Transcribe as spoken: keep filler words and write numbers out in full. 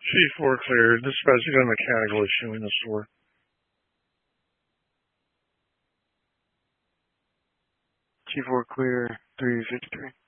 C four clear. Dispatch, you got a mechanical issue in the store. G four clear, three fifty-three.